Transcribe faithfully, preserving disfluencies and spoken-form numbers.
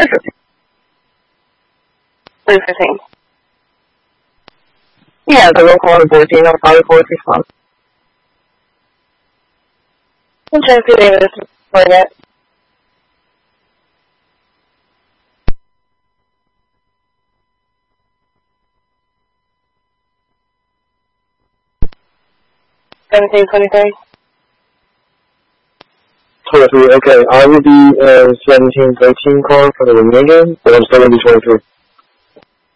Blue fifteen. Yeah, the local on fourteen, I'll probably forward response. I'm trying to see if David is for that. Seventeen twenty-three. twenty-three, okay. I will be uh, seventeen thirteen call for the remainder, but I'm still going to be twenty-three.